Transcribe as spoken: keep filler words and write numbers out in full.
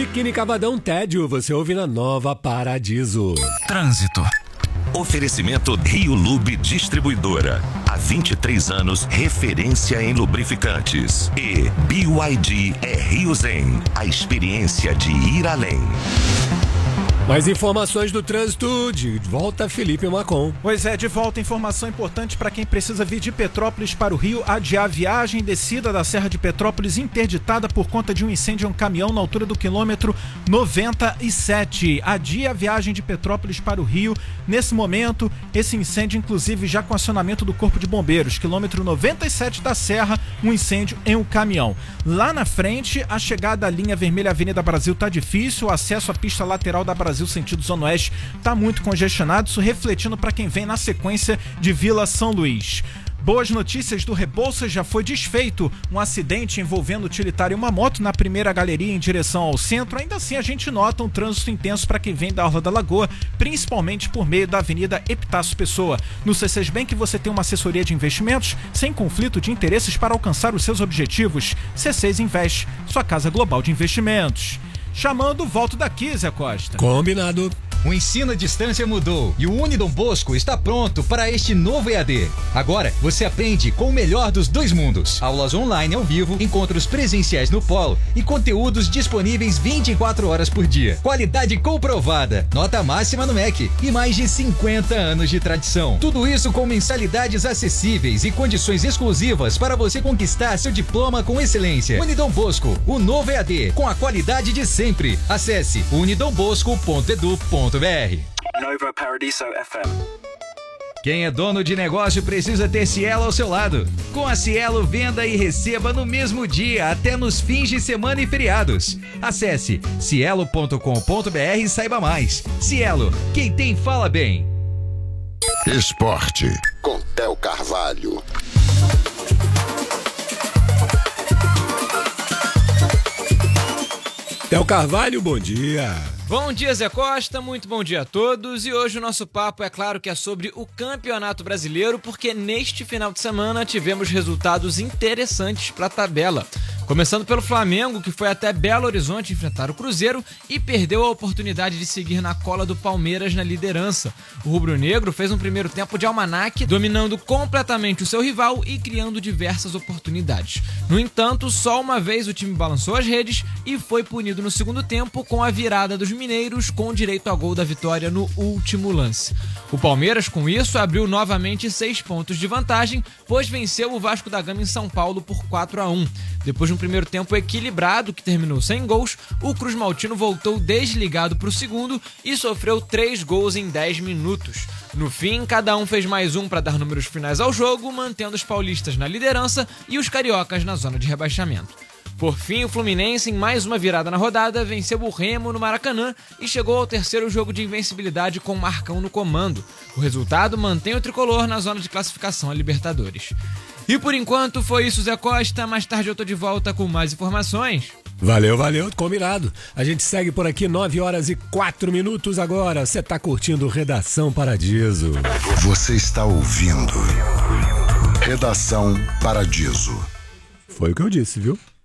Biquíni Cavadão Tédio, você ouve na Nova Paradiso. Trânsito. Oferecimento Rio Lube Distribuidora. Há vinte e três anos, referência em lubrificantes. E B Y D é Rio Zen, a experiência de ir além. Mais informações do trânsito, de volta Felipe Macon. Pois é, de volta, informação importante para quem precisa vir de Petrópolis para o Rio, adiar a viagem, descida da Serra de Petrópolis interditada por conta de um incêndio em um caminhão na altura do quilômetro noventa e sete. Adia a viagem de Petrópolis para o Rio. Nesse momento, esse incêndio inclusive já com acionamento do Corpo de Bombeiros, quilômetro noventa e sete da Serra, um incêndio em um caminhão. Lá na frente, a chegada à linha vermelha Avenida Brasil tá difícil, o acesso à pista lateral da Brasil sentido Zona Oeste está muito congestionado, isso refletindo para quem vem na sequência de Vila São Luís. Boas notícias do Rebouças, já foi desfeito um acidente envolvendo utilitário e uma moto na primeira galeria em direção ao centro. Ainda assim a gente nota um trânsito intenso para quem vem da Orla da Lagoa, principalmente por meio da Avenida Epitácio Pessoa. No C seis Bank você tem uma assessoria de investimentos sem conflito de interesses para alcançar os seus objetivos. C seis Invest, sua casa global de investimentos. Chamando, volto daqui, Zé Costa. Combinado. O ensino à distância mudou e o Unidom Bosco está pronto para este novo E A D. Agora você aprende com o melhor dos dois mundos. Aulas online ao vivo, encontros presenciais no polo e conteúdos disponíveis vinte e quatro horas por dia. Qualidade comprovada, nota máxima no M E C e mais de cinquenta anos de tradição. Tudo isso com mensalidades acessíveis e condições exclusivas para você conquistar seu diploma com excelência. Unidom Bosco, o novo E A D, com a qualidade de sempre. Acesse unidom bosco ponto edu ponto br. Nova Paradiso F M. Quem é dono de negócio precisa ter Cielo ao seu lado. Com a Cielo, venda e receba no mesmo dia, até nos fins de semana e feriados. Acesse cielo ponto com ponto br e saiba mais. Cielo, quem tem fala bem. Esporte com Theo Carvalho. Theo Carvalho, bom dia. Bom dia, Zé Costa, muito bom dia a todos. E hoje o nosso papo é claro que é sobre o Campeonato Brasileiro, porque neste final de semana tivemos resultados interessantes para a tabela. Começando pelo Flamengo, que foi até Belo Horizonte enfrentar o Cruzeiro e perdeu a oportunidade de seguir na cola do Palmeiras na liderança. O rubro-negro fez um primeiro tempo de almanaque, dominando completamente o seu rival e criando diversas oportunidades. No entanto, só uma vez o time balançou as redes e foi punido no segundo tempo com a virada dos mineiros, com direito a gol da vitória no último lance. O Palmeiras, com isso, abriu novamente seis pontos de vantagem, pois venceu o Vasco da Gama em São Paulo por quatro a um. Depois de um primeiro tempo equilibrado, que terminou sem gols, o Cruz Maltino voltou desligado para o segundo e sofreu três gols em dez minutos. No fim, cada um fez mais um para dar números finais ao jogo, mantendo os paulistas na liderança e os cariocas na zona de rebaixamento. Por fim, o Fluminense, em mais uma virada na rodada, venceu o Remo no Maracanã e chegou ao terceiro jogo de invencibilidade com o Marcão no comando. O resultado mantém o tricolor na zona de classificação a Libertadores. E por enquanto foi isso, Zé Costa. Mais tarde eu tô de volta com mais informações. Valeu, valeu, combinado. A gente segue por aqui, nove horas e quatro minutos agora. Você tá curtindo Redação Paradiso. Você está ouvindo Redação Paradiso. Foi o que eu disse, viu?